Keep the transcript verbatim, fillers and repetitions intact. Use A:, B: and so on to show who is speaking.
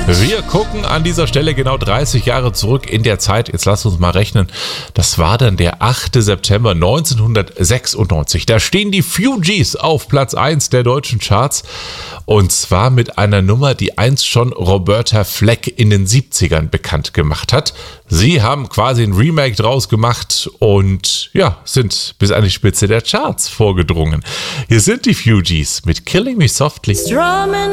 A: Wir gucken an dieser Stelle genau dreißig Jahre zurück in der Zeit. Jetzt lasst uns mal rechnen. Das war dann der achte September neunzehnhundertsechsundneunzig. Da stehen die Fugees auf Platz eins der deutschen Charts. Und zwar mit einer Nummer, die einst schon Roberta Fleck in den siebzigern bekannt gemacht hat. Sie haben quasi ein Remake draus gemacht und ja, sind bis an die Spitze der Charts vorgedrungen. Hier sind die Fugees mit Killing Me Softly.
B: Strumming